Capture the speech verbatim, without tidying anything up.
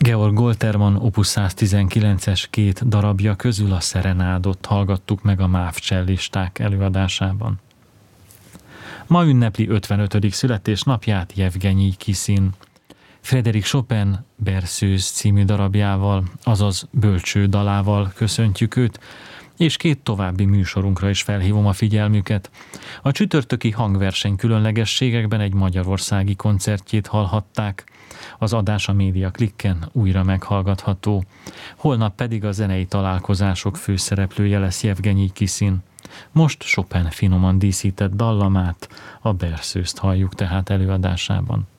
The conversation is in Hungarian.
Georg Goltermann opus száztizenkilences két darabja közül a Szerenádot hallgattuk meg a MÁV cellisták előadásában. Ma ünnepli ötvenötödik születésnapját Jevgenyij Kisin. Frédéric Chopin Berceuse című darabjával, azaz bölcső dalával köszöntjük őt, és két további műsorunkra is felhívom a figyelmüket. A csütörtöki hangverseny különlegességekben egy magyarországi koncertjét hallhatták, az adás a Média Klikken újra meghallgatható. Holnap pedig a zenei találkozások főszereplője lesz Jevgenyij Kisin. Most Chopin finoman díszített dallamát, a Berceuse-t halljuk tehát előadásában.